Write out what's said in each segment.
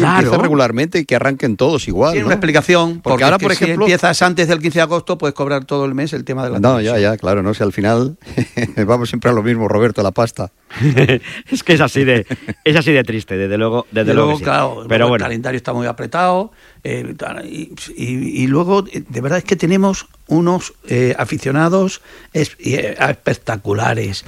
empiece regularmente y que arranquen todos igual. Tiene ¿no? una explicación, porque ahora, por ejemplo, si empiezas antes del 15 de agosto, puedes cobrar todo el mes el tema de la televisión. Ya, claro, no sé, al final vamos siempre a lo mismo, Roberto, la pasta. Es que es así de triste, desde luego sí. Claro, pero bueno. El calendario está muy apretado y luego, de verdad es que tenemos unos aficionados espectaculares,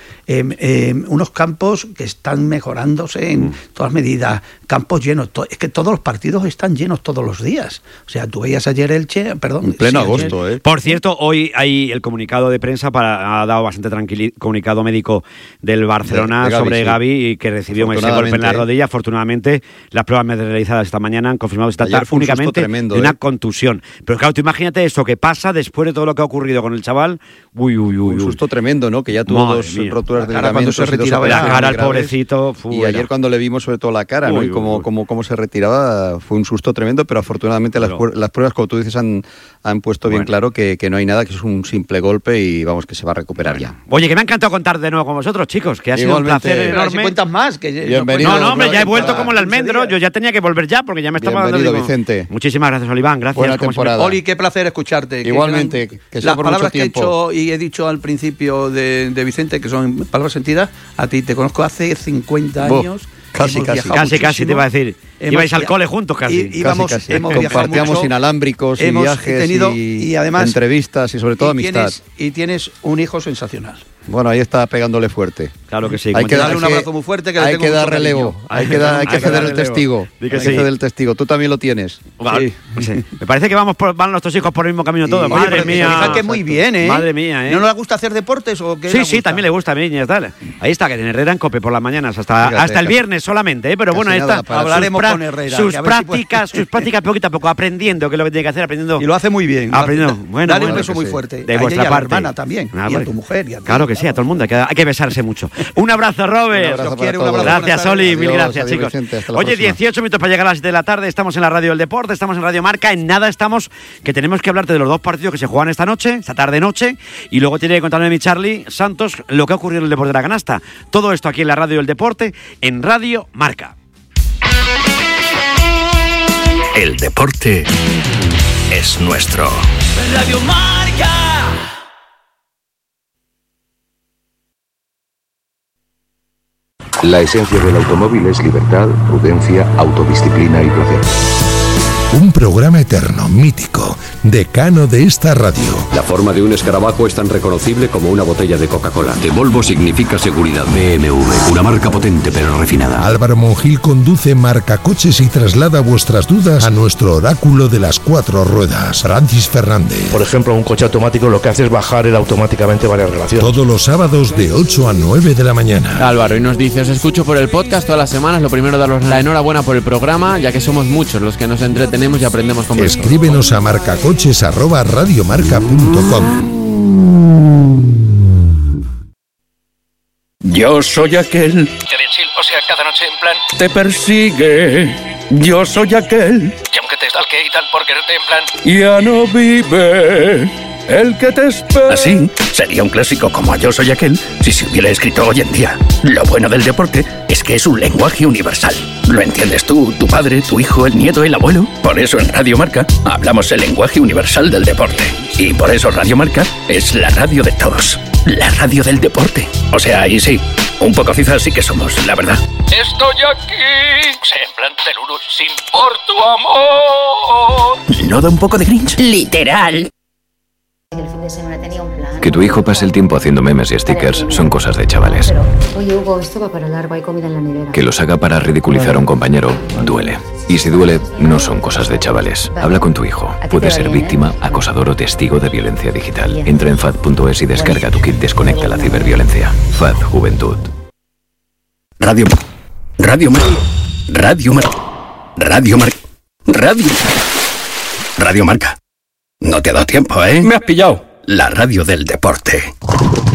unos campos que están mejorándose en todas medidas, campos llenos, es que todos los partidos están llenos todos los días. O sea, tú veías ayer Elche, en pleno agosto, Por cierto, hoy hay el comunicado de prensa ha dado bastante comunicado médico del Barcelona de Gavi, sobre Gavi, que recibió ese golpe en la rodilla. Afortunadamente, las pruebas realizadas esta mañana han confirmado que se trata únicamente de una contusión. Pero claro, tú imagínate eso que pasa después de todo lo que ha ocurrido con el chaval. Un susto tremendo, ¿no? Que ya tuvo dos roturas de ligamentos. Se retiraba la cara, el pobrecito. Y ayer cuando le vimos sobre todo la cara, ¿no? Y cómo se retiraba, fue un susto tremendo, pero afortunadamente las pruebas, como tú dices, han puesto bien claro que no hay nada, que es un simple golpe y vamos, que se va a recuperar ya. Oye, que me ha encantado contar de nuevo con vosotros, chicos, que ha sido un placer enorme. Si cuentas más, que bienvenido. No, hombre, ya he vuelto como el almendro, yo ya tenía que volver ya, porque ya me estaba dando... Bienvenido, Vicente. Muchísimas gracias, Oliván, gracias. Buena temporada. Oli, qué placer escucharte. Igualmente, que sea las por palabras mucho tiempo. Que he hecho y he dicho al principio de Vicente, que son palabras sentidas, a ti te conozco hace 50 años. Casi te iba a decir. Ibais al cole juntos casi. Hemos compartíamos inalámbricos y viajes y además entrevistas y sobre todo amistad. Y tienes un hijo sensacional. Bueno, ahí está pegándole fuerte. Claro que sí. Hay que darle un abrazo muy fuerte. Que hay que dar relevo. Hay que ceder el testigo. Hay que ceder el testigo. Tú también lo tienes. Sí. Me parece que van nuestros hijos por el mismo camino todos. Madre mía. Que muy bien, ¿eh? Madre mía, ¿eh? ¿No le gusta hacer deportes o qué? Sí, también le gusta a mí. Tal. Ahí está, que en Herrera en COPE por las mañanas hasta el viernes solamente, ¿eh? Pero bueno, ahí está. Hablaremos con Herrera. Sus prácticas poquito a poco, aprendiendo, que es lo que tiene que hacer, aprendiendo. Y lo hace muy bien. Bueno, dale un beso muy fuerte. De vuestra parte. A hermana también. Y a tu mujer. Claro que sí, a todo el mundo. Hay que besarse mucho. Un abrazo, Robert. Gracias, Oli. Mil gracias, chicos. Oye, 18 minutos para llegar a las 7 de la tarde. Estamos en la Radio del Deporte, estamos en Radio Marca. En nada estamos, que tenemos que hablarte de los dos partidos que se juegan esta tarde-noche. Y luego tiene que contarme mi Charlie Santos lo que ha ocurrido en el deporte de la canasta. Todo esto aquí en la Radio del Deporte, en Radio Marca. El deporte es nuestro. Radio Marca. La esencia del automóvil es libertad, prudencia, autodisciplina y placer. Un programa eterno, mítico, decano de esta radio. La forma de un escarabajo es tan reconocible como una botella de Coca-Cola. De Volvo significa seguridad. BMW, una marca potente pero refinada. Álvaro Monjil conduce Marcacoches y traslada vuestras dudas a nuestro oráculo de las 4 ruedas, Francis Fernández. Por ejemplo, un coche automático lo que hace es bajar él automáticamente varias relaciones. Todos los sábados de 8 a 9 de la mañana. Álvaro, y nos dice, os escucho por el podcast todas las semanas. Lo primero, daros la enhorabuena por el programa, ya que somos muchos los que nos entretenemos y aprendemos con vosotros. Escríbenos a marcacoches@radiomarca.com. Yo soy aquel. O sea, cada noche en plan. Te persigue. Yo soy aquel. Y aunque te stalke y tal por quererte en plan. Ya no vive. El que te espera. Así sería un clásico como Yo soy aquel si se hubiera escrito hoy en día. Lo bueno del deporte es que es un lenguaje universal. ¿Lo entiendes tú, tu padre, tu hijo, el nieto, el abuelo? Por eso en Radio Marca hablamos el lenguaje universal del deporte. Y por eso Radio Marca es la radio de todos. La radio del deporte. O sea, ahí sí, un poco cizas sí que somos, la verdad. Estoy aquí. O sea, en plan del uno, sin por tu amor. ¿No da un poco de Grinch? Literal. Que tu hijo pase el tiempo haciendo memes y stickers son cosas de chavales. Oye, Hugo, esto va para largo, hay comida en la nevera. Que los haga para ridiculizar a un compañero duele. Y si duele, no son cosas de chavales. Habla con tu hijo. Puede ser víctima, acosador o testigo de violencia digital. Entra en FAD.es y descarga tu kit Desconecta la ciberviolencia. FAD Juventud. Radio Marca. No te ha dado tiempo, ¿eh? Me has pillado. La radio del deporte.